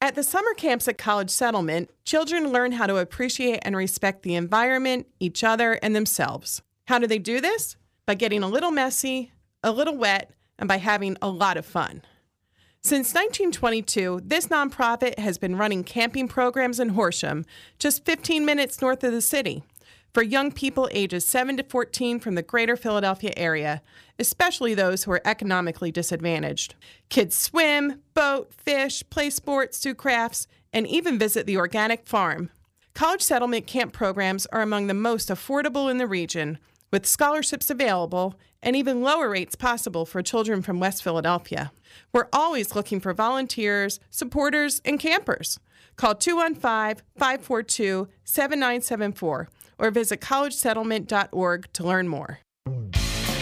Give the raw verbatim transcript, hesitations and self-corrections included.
At the summer camps at College Settlement, children learn how to appreciate and respect the environment, each other, and themselves. How do they do this? By getting a little messy, a little wet, and by having a lot of fun. Since nineteen twenty-two, this nonprofit has been running camping programs in Horsham, just fifteen minutes north of the city, for young people ages seven to fourteen from the greater Philadelphia area, especially those who are economically disadvantaged. Kids swim, boat, fish, play sports, do crafts, and even visit the organic farm. College Settlement camp programs are among the most affordable in the region, with scholarships available and even lower rates possible for children from West Philadelphia. We're always looking for volunteers, supporters, and campers. Call two one five, five four two, seven nine seven four or visit college settlement dot org to learn more.